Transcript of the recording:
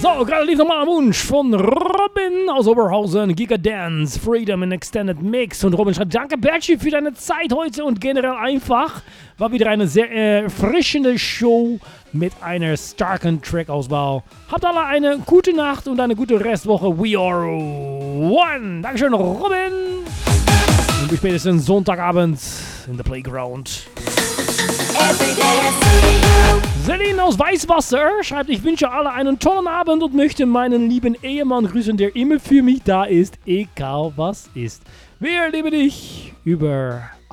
So, gerade lief nochmal ein Wunsch von Robin aus Oberhausen. Giga Dance, Freedom in Extended Mix. Und Robin schreibt, danke Bertschi für deine Zeit heute und generell einfach. War wieder eine sehr erfrischende Show mit einer starken Trackauswahl. Habt alle eine gute Nacht und eine gute Restwoche. We are one. Dankeschön, Robin. Und bis spätestens Sonntagabend in the Playground. Celine aus Weißwasser schreibt, ich wünsche alle einen tollen Abend und möchte meinen lieben Ehemann grüßen, der immer für mich da ist, egal was ist. Wir lieben dich über